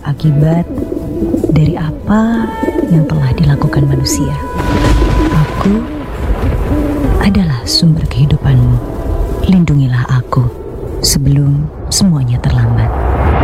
akibat dari apa yang telah dilakukan manusia. Aku adalah sumber kehidupanmu. Lindungilah aku sebelum semuanya terlambat.